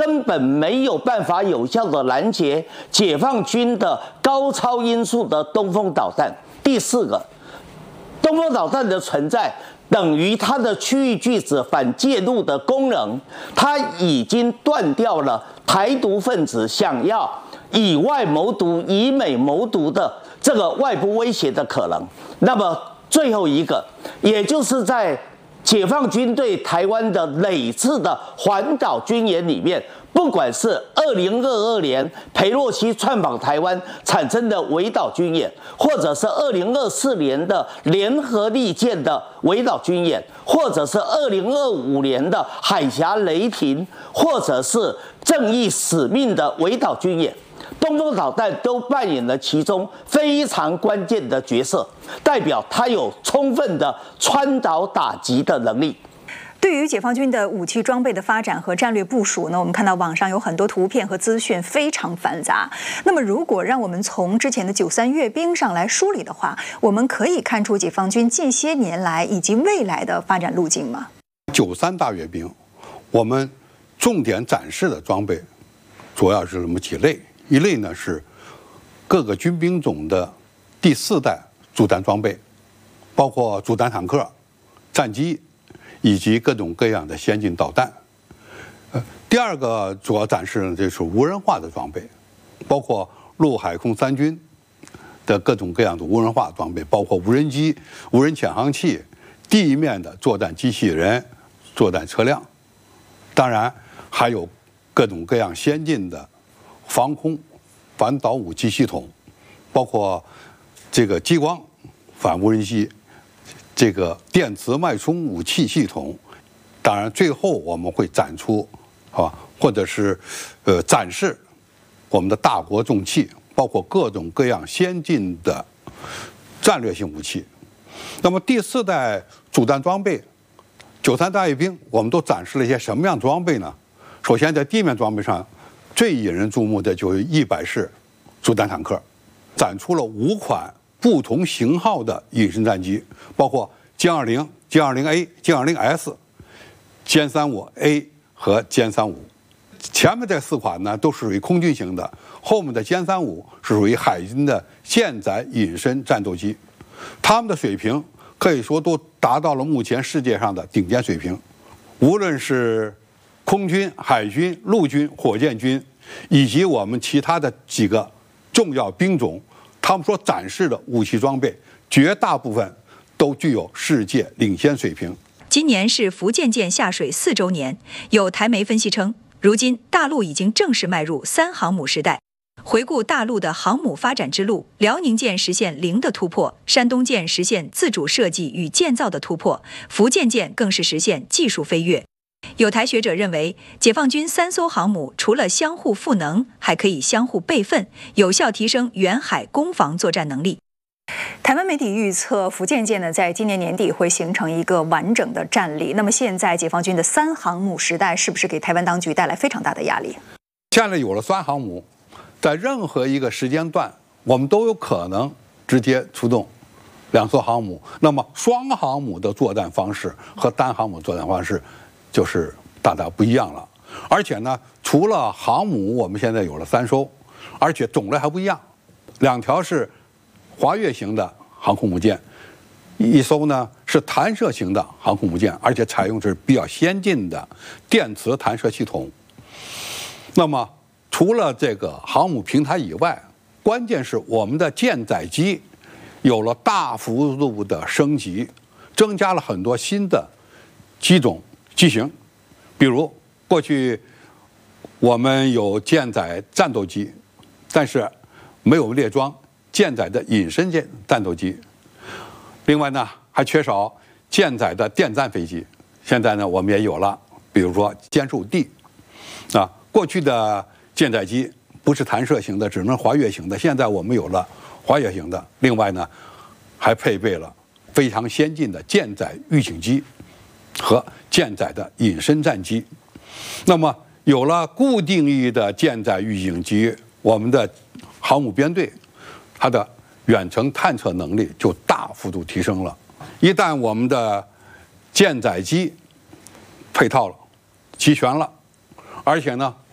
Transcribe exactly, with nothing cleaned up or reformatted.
根本没有办法有效的拦截解放军的高超音速的东风导弹。第四个，东风导弹的存在等于它的区域拒止反介入的功能，它已经断掉了台独分子想要以外谋独、以美谋独的这个外部威胁的可能。那么最后一个，也就是在解放军对台湾的累次的环岛军演里面，不管是二零二二年裴洛西窜访台湾产生的围岛军演，或者是二零二四年的联合利剑的围岛军演，或者是二零二五年的海峡雷霆，或者是正义使命的围岛军演，东风导弹都扮演了其中非常关键的角色，代表它有充分的穿导打击的能力。 对于解放军的武器装备的发展和战略部署呢，我们看到网上有很多图片和资讯非常繁杂。那么，如果让我们从之前的九三阅兵上来梳理的话，我们可以看出解放军近些年来以及未来的发展路径吗？ 九三大阅兵，我们重点展示的装备主要是这么几类。一类呢是各个军兵种的第四代主战装备，包括主战坦克、战机以及各种各样的先进导弹。呃，第二个主要展示呢就是无人化的装备，包括陆海空三军的各种各样的无人化装备，包括无人机、无人潜航器、地面的作战机器人、作战车辆，当然还有各种各样先进的防空反导武器系统，包括这个激光反无人机、这个电磁脉冲武器系统。当然，最后我们会展出啊，或者是呃展示我们的大国重器，包括各种各样先进的战略性武器。那么第四代主战装备，九三大阅兵，我们都展示了一些什么样的装备呢？首先，在地面装备上，最引人注目的就是一百式主战坦克，展出了五款不同型号的隐身战机，包括歼二零、歼二零 A、歼二零 S、歼三五 A 和歼三五。前面这四款呢都是属于空军型的，后面的歼三五是属于海军的舰载隐身战斗机，他们的水平可以说都达到了目前世界上的顶尖水平，无论是空军、海军、陆军、火箭军，以及我们其他的几个重要兵种，他们所展示的武器装备，绝大部分都具有世界领先水平。 今年是福建舰下水四周年，有台媒分析称，如今大陆已经正式迈入三航母时代。回顾大陆的航母发展之路，辽宁舰实现零的突破，山东舰实现自主设计与建造的突破，福建舰更是实现技术飞跃。有台学者认为，解放军三艘航母除了相互赋能，还可以相互备份，有效提升远海攻防作战能力。台湾媒体预测，福建舰呢在今年年底会形成一个完整的战力。那么现在解放军的三航母时代，是不是给台湾当局带来非常大的压力？ 现在有了三航母，在任何一个时间段，我们都有可能直接出动两艘航母。那么双航母的作战方式和单航母作战方式就是大大不一样了。而且呢，除了航母，我们现在有了三艘，而且种类还不一样。两条是滑跃型的航空母舰，一艘呢是弹射型的航空母舰，而且采用是比较先进的电磁弹射系统。那么除了这个航母平台以外，关键是我们的舰载机有了大幅度的升级，增加了很多新的机种机型。比如过去我们有舰载战斗机，但是没有列装舰载的隐身舰战斗机。另外呢，还缺少舰载的电战飞机。现在呢，我们也有了，比如说歼十五 D 啊，过去的舰载机不是弹射型的，只能滑跃型的。现在我们有了滑跃型的。另外呢，还配备了非常先进的舰载预警机和舰载的隐身战机。那么有了固定翼的舰载预警机，我们的航母编队它的远程探测能力就大幅度提升了。一旦我们的舰载机配套了、齐全了，而且呢，